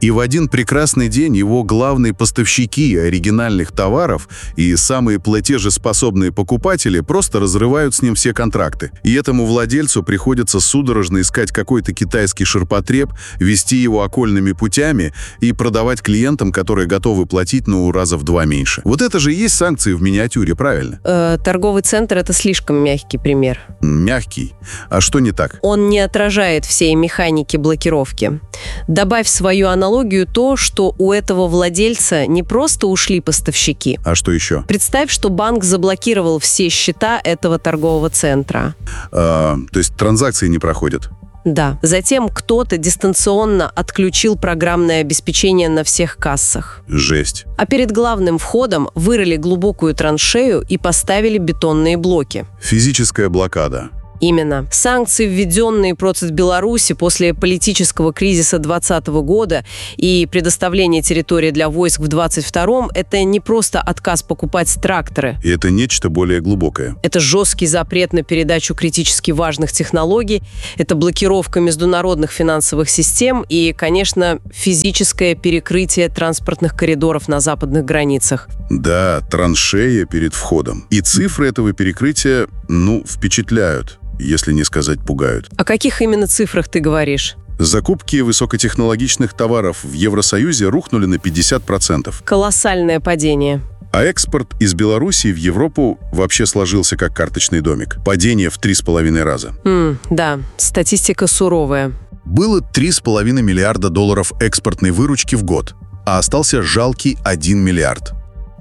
И в один прекрасный день его главные поставщики оригинальных товаров и самые платежеспособные покупатели просто разрывают с ним все контракты. И этому владельцу приходится судорожно искать какой-то китайский ширпотреб, вести его окольными путями и продавать клиентам, которые готовы платить, раза в 2 меньше. Вот это же и есть санкции в миниатюре, правильно? Торговый центр – это слишком мягкий пример. Мягкий? А что не так? Он не отражает всей механики блокировки. Добавь в свою аналогию то, что у этого владельца не просто ушли поставщики. А что еще? Представь, что банк заблокировал все счета этого торгового центра. То есть транзакции не проходят? Да. Затем кто-то дистанционно отключил программное обеспечение на всех кассах. Жесть. А перед главным входом вырыли глубокую траншею и поставили бетонные блоки. Физическая блокада. Именно. Санкции, введенные против Беларуси после политического кризиса 2020 года и предоставления территории для войск в 2022-м, это не просто отказ покупать тракторы. И это нечто более глубокое. Это жесткий запрет на передачу критически важных технологий, это блокировка международных финансовых систем и, конечно, физическое перекрытие транспортных коридоров на западных границах. Да, траншея перед входом. И цифры этого перекрытия, впечатляют. Если не сказать, пугают. О каких именно цифрах ты говоришь? Закупки высокотехнологичных товаров в Евросоюзе рухнули на 50%. Колоссальное падение. А экспорт из Белоруссии в Европу вообще сложился как карточный домик. Падение в 3,5 раза. Да, статистика суровая. Было 3,5 миллиарда долларов экспортной выручки в год, а остался жалкий 1 миллиард.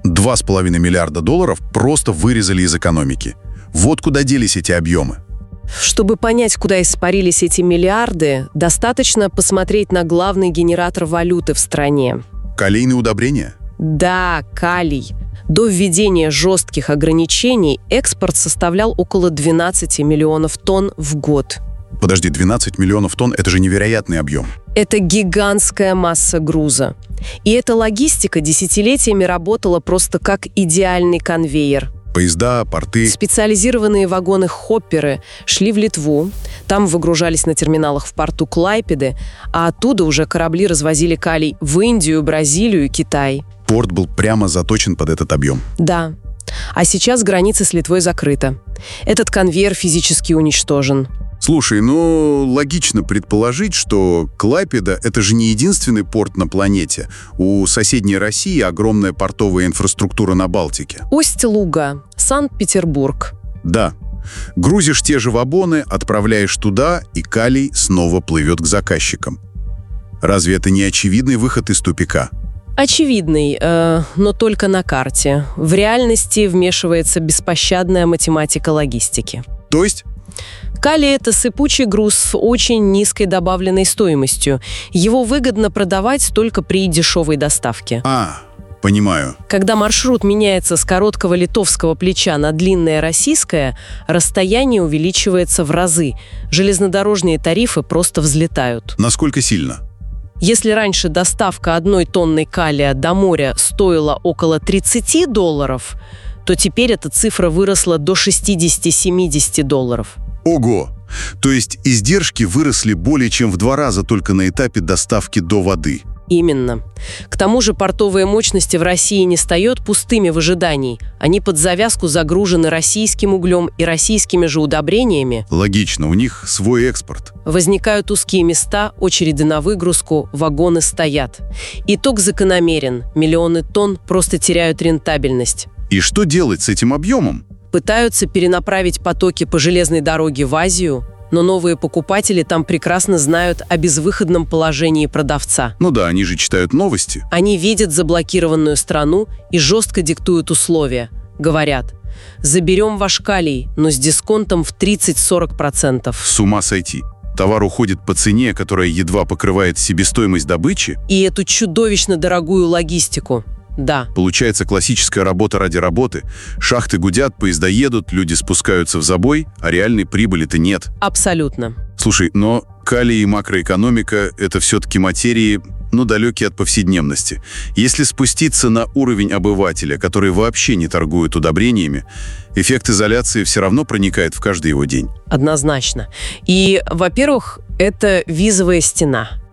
2,5 миллиарда долларов просто вырезали из экономики. Вот куда делись эти объемы. Чтобы понять, куда испарились эти миллиарды, достаточно посмотреть на главный генератор валюты в стране. Калийные удобрения? Да, калий. До введения жестких ограничений экспорт составлял около 12 миллионов тонн в год. Подожди, 12 миллионов тонн – это же невероятный объем. Это гигантская масса груза. И эта логистика десятилетиями работала просто как идеальный конвейер. Поезда, порты. Специализированные вагоны-хопперы шли в Литву, там выгружались на терминалах в порту Клайпеды, а оттуда уже корабли развозили калий в Индию, Бразилию и Китай. Порт был прямо заточен под этот объем. Да. А сейчас граница с Литвой закрыта. Этот конвейер физически уничтожен. Слушай, логично предположить, что Клайпеда – это же не единственный порт на планете. У соседней России огромная портовая инфраструктура на Балтике. Усть-Луга, Санкт-Петербург. Да. Грузишь те же вагоны, отправляешь туда, и калий снова плывет к заказчикам. Разве это не очевидный выход из тупика? Очевидный, но только на карте. В реальности вмешивается беспощадная математика логистики. То есть? Калий – это сыпучий груз с очень низкой добавленной стоимостью. Его выгодно продавать только при дешевой доставке. Понимаю. Когда маршрут меняется с короткого литовского плеча на длинное российское, расстояние увеличивается в разы. Железнодорожные тарифы просто взлетают. Насколько сильно? Если раньше доставка 1 тонны калия до моря стоила около $30, то теперь эта цифра выросла до $60-70. Ого! То есть издержки выросли более чем в 2 раза только на этапе доставки до воды. Именно. К тому же портовые мощности в России не стоят пустыми в ожидании. Они под завязку загружены российским углем и российскими же удобрениями. Логично, у них свой экспорт. Возникают узкие места, очереди на выгрузку, вагоны стоят. Итог закономерен. Миллионы тонн просто теряют рентабельность. И что делать с этим объемом? Пытаются перенаправить потоки по железной дороге в Азию, но новые покупатели там прекрасно знают о безвыходном положении продавца. Да, они же читают новости. Они видят заблокированную страну и жестко диктуют условия. Говорят: заберем ваш калий, но с дисконтом в 30-40%. С ума сойти. Товар уходит по цене, которая едва покрывает себестоимость добычи. И эту чудовищно дорогую логистику. Да. Получается классическая работа ради работы. Шахты гудят, поезда едут, люди спускаются в забой, а реальной прибыли-то нет. Абсолютно. Слушай, но калий и макроэкономика – это все-таки материи, далекие от повседневности. Если спуститься на уровень обывателя, который вообще не торгует удобрениями, эффект изоляции все равно проникает в каждый его день. Однозначно. И, во-первых, это визовая стена.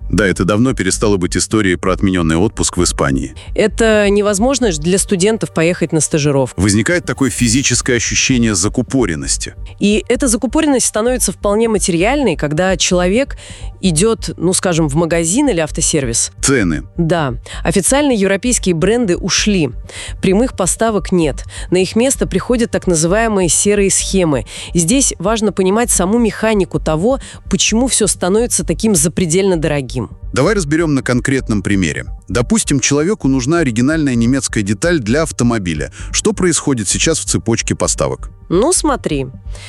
Да, это давно перестало быть историей про отмененный отпуск в Испании. Это невозможно для студентов поехать на стажировку. Возникает такое физическое ощущение закупоренности. И эта закупоренность становится вполне материальной, когда человек идет, скажем, в магазин или автосервис. Цены. Да. Официально европейские бренды ушли. Прямых поставок нет. На их место приходят так называемые серые схемы. И здесь важно понимать саму механику того, почему все становится таким запредельно дорогим. Давай разберем на конкретном примере. Допустим, человеку нужна оригинальная немецкая деталь для автомобиля. Что происходит сейчас в цепочке поставок? Смотри.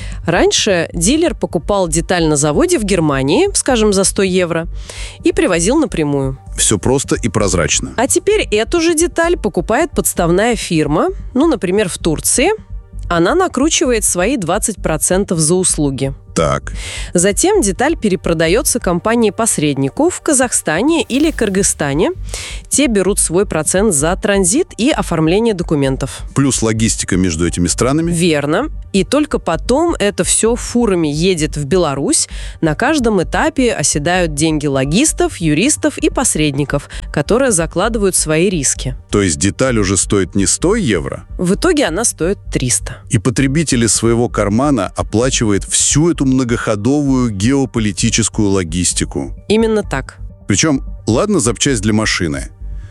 Раньше дилер покупал деталь на заводе в Германии, скажем, за 100 евро, и привозил напрямую. Все просто и прозрачно. А теперь эту же деталь покупает подставная фирма, например, в Турции. Она накручивает свои 20% за услуги. Так. Затем деталь перепродается компании-посреднику в Казахстане или Кыргызстане. Те берут свой процент за транзит и оформление документов. Плюс логистика между этими странами. Верно. И только потом это все фурами едет в Беларусь. На каждом этапе оседают деньги логистов, юристов и посредников, которые закладывают свои риски. То есть деталь уже стоит не 100 евро? В итоге она стоит 300. И потребитель из своего кармана оплачивает всю эту многоходовую геополитическую логистику. Именно так. Причем, ладно, запчасть для машины.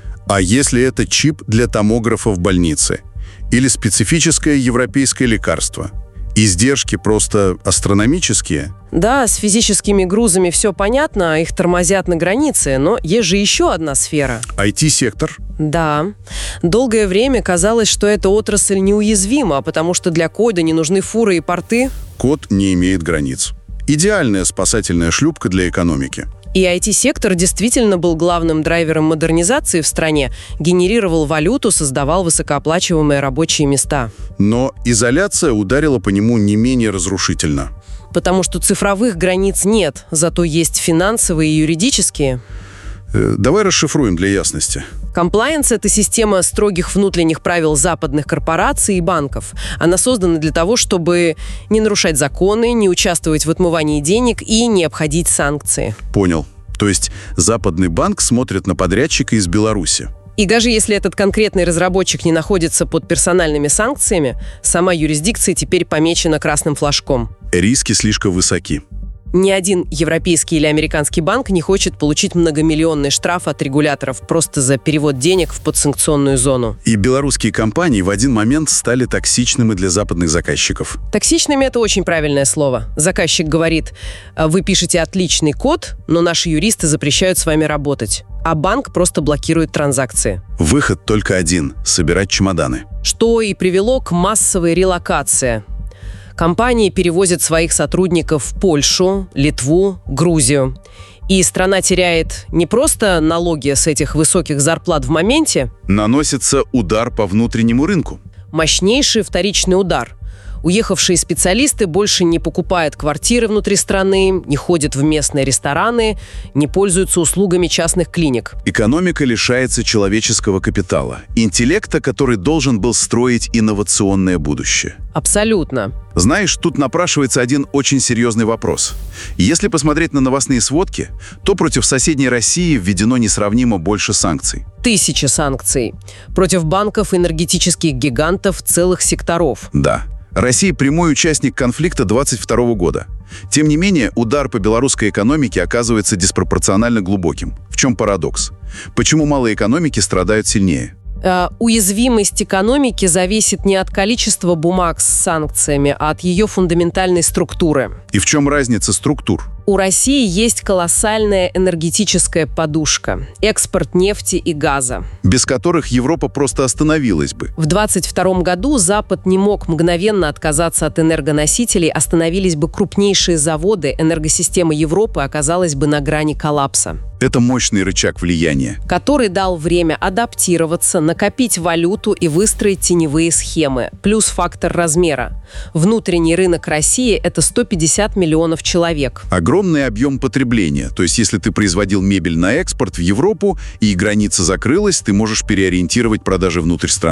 А если это чип для томографа в больнице? Или специфическое европейское лекарство? Издержки просто астрономические? Да, с физическими грузами все понятно, их тормозят на границе, но есть же еще одна сфера. IT-сектор? Да. Долгое время казалось, что эта отрасль неуязвима, потому что для кода не нужны фуры и порты. Код не имеет границ. Идеальная спасательная шлюпка для экономики. И IT-сектор действительно был главным драйвером модернизации в стране, генерировал валюту, создавал высокооплачиваемые рабочие места. Но изоляция ударила по нему не менее разрушительно. Потому что цифровых границ нет, зато есть финансовые и юридические. Давай расшифруем для ясности. Комплаенс – это система строгих внутренних правил западных корпораций и банков. Она создана для того, чтобы не нарушать законы, не участвовать в отмывании денег и не обходить санкции. Понял. То есть западный банк смотрит на подрядчика из Беларуси. И даже если этот конкретный разработчик не находится под персональными санкциями, сама юрисдикция теперь помечена красным флажком. Риски слишком высоки. Ни один европейский или американский банк не хочет получить многомиллионный штраф от регуляторов просто за перевод денег в подсанкционную зону. И белорусские компании в один момент стали токсичными для западных заказчиков. Токсичными – это очень правильное слово. Заказчик говорит: вы пишете отличный код, но наши юристы запрещают с вами работать. А банк просто блокирует транзакции. Выход только один – собирать чемоданы. Что и привело к массовой релокации. Компании перевозят своих сотрудников в Польшу, Литву, Грузию. И страна теряет не просто налоги с этих высоких зарплат в моменте. Наносится удар по внутреннему рынку. Мощнейший вторичный удар. Уехавшие специалисты больше не покупают квартиры внутри страны, не ходят в местные рестораны, не пользуются услугами частных клиник. Экономика лишается человеческого капитала, интеллекта, который должен был строить инновационное будущее. Абсолютно. Знаешь, тут напрашивается один очень серьезный вопрос. Если посмотреть на новостные сводки, то против соседней России введено несравнимо больше санкций. 1000 санкций. Против банков и энергетических гигантов целых секторов. Да. Россия – прямой участник конфликта 2022 года. Тем не менее, удар по белорусской экономике оказывается диспропорционально глубоким. В чем парадокс? Почему малые экономики страдают сильнее? Уязвимость экономики зависит не от количества бумаг с санкциями, а от ее фундаментальной структуры. И в чем разница структур? У России есть колоссальная энергетическая подушка – экспорт нефти и газа. Без которых Европа просто остановилась бы. В 2022 году Запад не мог мгновенно отказаться от энергоносителей, остановились бы крупнейшие заводы, энергосистема Европы оказалась бы на грани коллапса. Это мощный рычаг влияния. Который дал время адаптироваться, накопить валюту и выстроить теневые схемы. Плюс фактор размера. Внутренний рынок России – это 150 миллионов человек. Огромный объем потребления. То есть, если ты производил мебель на экспорт в Европу и граница закрылась, ты можешь переориентировать продажи внутрь страны.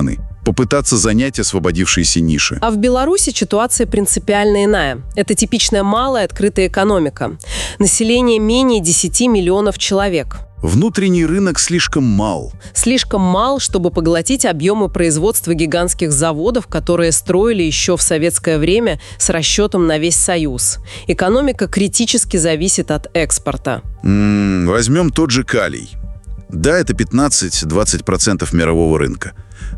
попытаться занять освободившиеся ниши. А в Беларуси ситуация принципиально иная. Это типичная малая открытая экономика. Население менее 10 миллионов человек. Внутренний рынок слишком мал. Слишком мал, чтобы поглотить объемы производства гигантских заводов, которые строили еще в советское время с расчетом на весь Союз. Экономика критически зависит от экспорта. Возьмем тот же калий. Да, это 15-20% мирового рынка.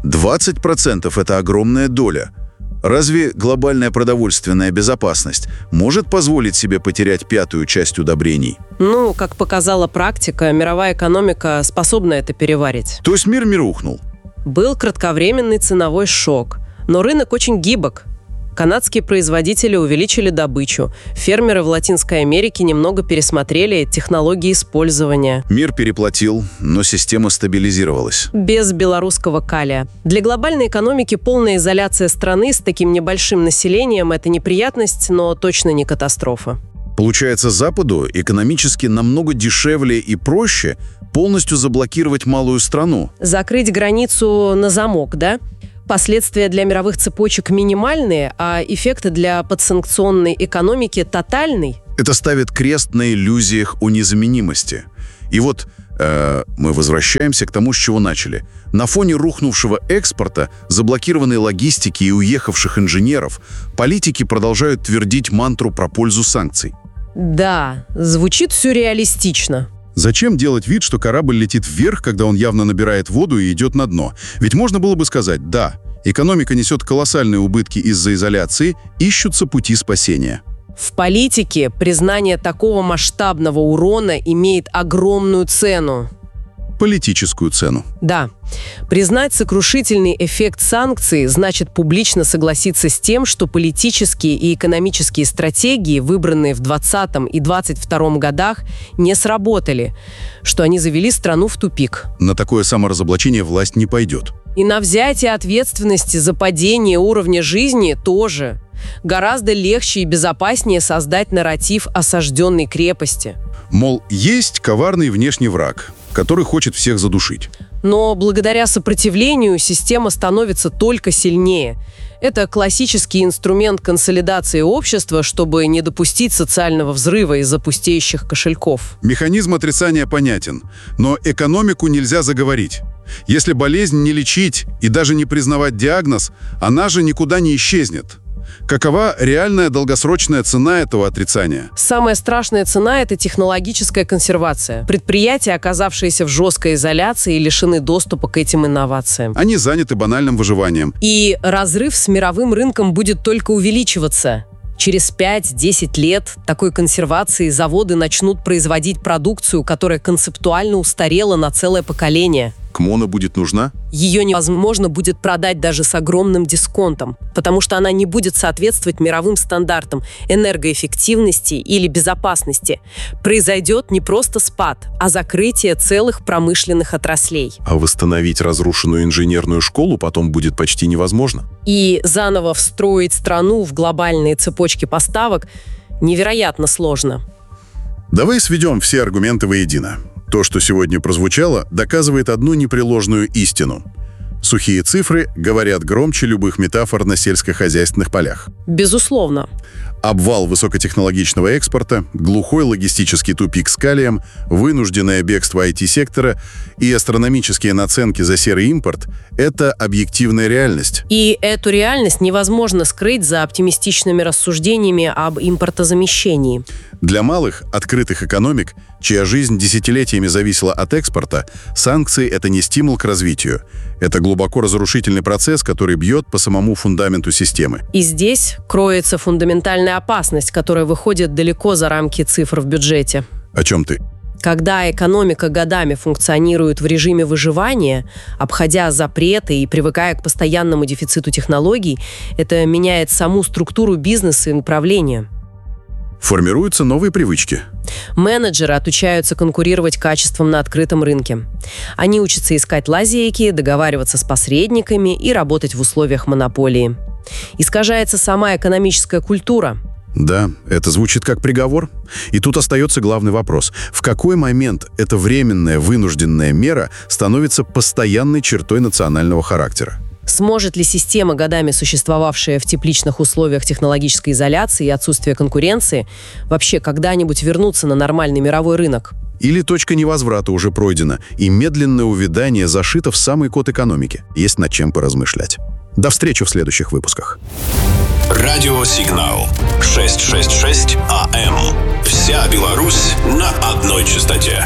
20% – это огромная доля. Разве глобальная продовольственная безопасность может позволить себе потерять 1/5 часть удобрений? Ну, как показала практика, мировая экономика способна это переварить. То есть мир рухнул? Был кратковременный ценовой шок, но рынок очень гибок. Канадские производители увеличили добычу. Фермеры в Латинской Америке немного пересмотрели технологии использования. Мир переплатил, но система стабилизировалась. Без белорусского калия. Для глобальной экономики полная изоляция страны с таким небольшим населением – это неприятность, но точно не катастрофа. Получается, Западу экономически намного дешевле и проще полностью заблокировать малую страну. Закрыть границу на замок, да? Последствия для мировых цепочек минимальные, а эффекты для подсанкционной экономики тотальный. Это ставит крест на иллюзиях о незаменимости. И вот мы возвращаемся к тому, с чего начали. На фоне рухнувшего экспорта, заблокированной логистики и уехавших инженеров, политики продолжают твердить мантру про пользу санкций. Да, звучит все реалистично. Зачем делать вид, что корабль летит вверх, когда он явно набирает воду и идет на дно? Ведь можно было бы сказать: да, экономика несет колоссальные убытки из-за изоляции, ищутся пути спасения. В политике признание такого масштабного урона имеет огромную цену. Политическую цену. Да. Признать сокрушительный эффект санкций значит публично согласиться с тем, что политические и экономические стратегии, выбранные в 2020 и 2022 годах, не сработали, что они завели страну в тупик. На такое саморазоблачение власть не пойдет. И на взятие ответственности за падение уровня жизни тоже. Гораздо легче и безопаснее создать нарратив осажденной крепости. Мол, есть коварный внешний враг, который хочет всех задушить. Но благодаря сопротивлению система становится только сильнее. Это классический инструмент консолидации общества, чтобы не допустить социального взрыва из-за пустеющих кошельков. Механизм отрицания понятен, но экономику нельзя заговорить. Если болезнь не лечить и даже не признавать диагноз, она же никуда не исчезнет. Какова реальная долгосрочная цена этого отрицания? Самая страшная цена – это технологическая консервация. Предприятия, оказавшиеся в жесткой изоляции, лишены доступа к этим инновациям. Они заняты банальным выживанием. И разрыв с мировым рынком будет только увеличиваться. Через 5-10 лет такой консервации заводы начнут производить продукцию, которая концептуально устарела на целое поколение. КМОНа будет нужна? Ее невозможно будет продать даже с огромным дисконтом, потому что она не будет соответствовать мировым стандартам энергоэффективности или безопасности. Произойдет не просто спад, а закрытие целых промышленных отраслей. А восстановить разрушенную инженерную школу потом будет почти невозможно. И заново встроить страну в глобальные цепочки поставок невероятно сложно. Давай сведем все аргументы воедино. То, что сегодня прозвучало, доказывает одну непреложную истину. Сухие цифры говорят громче любых метафор на сельскохозяйственных полях. Безусловно. Обвал высокотехнологичного экспорта, глухой логистический тупик с калием, вынужденное бегство IT-сектора и астрономические наценки за серый импорт – это объективная реальность. И эту реальность невозможно скрыть за оптимистичными рассуждениями об импортозамещении. Для малых, открытых экономик, чья жизнь десятилетиями зависела от экспорта, санкции – это не стимул к развитию. Это глубоко разрушительный процесс, который бьет по самому фундаменту системы. И здесь кроется фундаментальная опасность, которая выходит далеко за рамки цифр в бюджете. О чем ты? Когда экономика годами функционирует в режиме выживания, обходя запреты и привыкая к постоянному дефициту технологий, это меняет саму структуру бизнеса и управления. Формируются новые привычки. Менеджеры отучаются конкурировать качеством на открытом рынке. Они учатся искать лазейки, договариваться с посредниками и работать в условиях монополии. Искажается сама экономическая культура. Да, это звучит как приговор. И тут остается главный вопрос. В какой момент эта временная вынужденная мера становится постоянной чертой национального характера? Сможет ли система, годами существовавшая в тепличных условиях технологической изоляции и отсутствия конкуренции, вообще когда-нибудь вернуться на нормальный мировой рынок? Или точка невозврата уже пройдена, и медленное увядание зашито в самый код экономики. Есть над чем поразмышлять. До встречи в следующих выпусках. Радиосигнал 666 АМ. Вся Беларусь на одной частоте.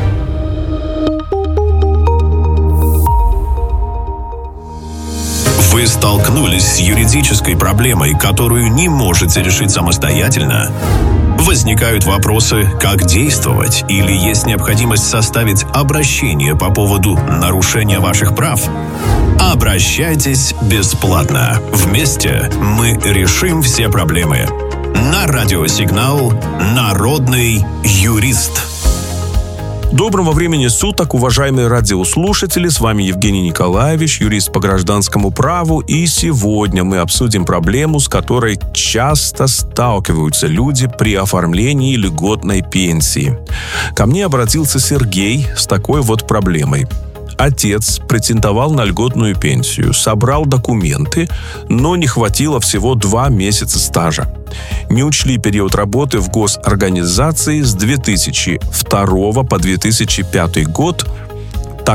Вы столкнулись с юридической проблемой, которую не можете решить самостоятельно? Возникают вопросы, как действовать, или есть необходимость составить обращение по поводу нарушения ваших прав? Обращайтесь бесплатно. Вместе мы решим все проблемы. На радиосигнал «Народный юрист». Доброго времени суток, уважаемые радиослушатели. С вами Евгений Николаевич, юрист по гражданскому праву. И сегодня мы обсудим проблему, с которой часто сталкиваются люди при оформлении льготной пенсии. Ко мне обратился Сергей с такой вот проблемой. Отец претендовал на льготную пенсию, собрал документы, но не хватило всего 2 месяца стажа. Не учли период работы в госорганизации с 2002 по 2005 год,